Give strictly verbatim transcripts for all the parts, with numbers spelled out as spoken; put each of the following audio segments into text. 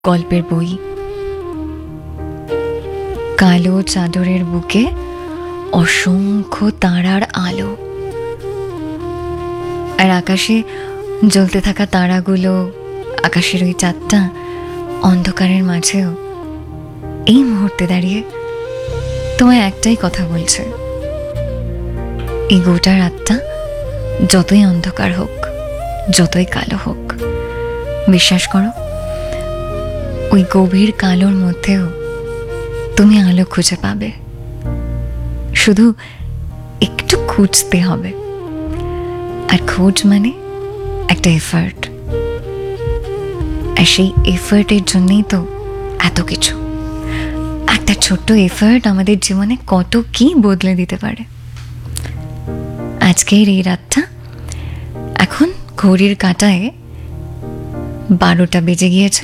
গল্পের বই। কালো চাদরের বুকে অসংখ্য তারার আলো, আর আকাশে জ্বলতে থাকা তারাগুলো, আকাশের ওই চাঁদটা অন্ধকারের মাঝেও এই মুহূর্তে দাঁড়িয়ে তোমায় একটাই কথা বলছে, এই গোটা রাতটা যতই অন্ধকার হোক, যতই কালো হোক, বিশ্বাস করো ওই গভীর কালোর মধ্যেও তুমি আলো খুঁজে পাবে। শুধু একটু খুঁজতে হবে, আর খোঁজ মানে একটা এফার্ট, আর সেই এফার্টের জন্যই তো এত কিছু। একটা ছোট্ট এফার্ট আমাদের জীবনে কত কি বদলে দিতে পারে। আজকের এই রাতটা এখন ঘড়ির কাঁটায় বারোটা বেজে গিয়েছে।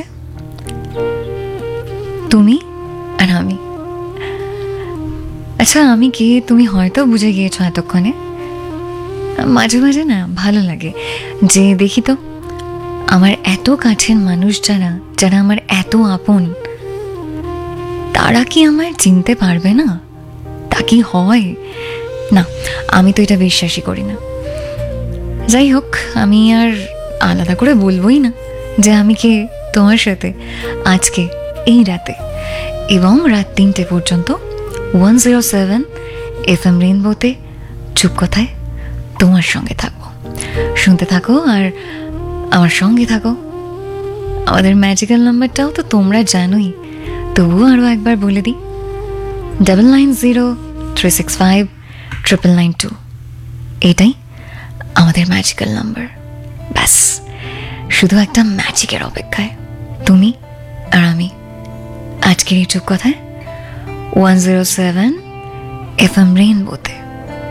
তুমি আর আমি, আচ্ছা আমি কি তুমি হয়তো বুঝে গিয়েছো এতক্ষণে। মাঝে মাঝে না ভালো লাগে যে দেখি তো আমার এত কাছের মানুষ যারা যারা আমার এত আপন, তারা কি আমায় চিনতে পারবে না? তা কি হয়? না, আমি তো এটা বিশ্বাসই করি না। যাই হোক, আমি আর আলাদা করে বলবোই না যে আমি কে তোমার সাথে আজকে এই রাতে এবং রাত তিনটে পর্যন্ত one zero seven F M রেইনবোতে চুপ কথায় তোমার সঙ্গে থাকবো। শুনতে থাকো আর আমার সঙ্গে থাকো। আমাদের ম্যাজিক্যাল নাম্বারটাও তো তোমরা জানোই, তবুও আরও একবার বলে দিই, double nine zero three six five triple nine two. এটাই আমাদের ম্যাজিক্যাল নাম্বার। ব্যাস, শুধু একটা ম্যাজিকের অপেক্ষায় তুমি আর আমি আজকের এই চুপ কথায় one zero seven F M রেইনবোতে।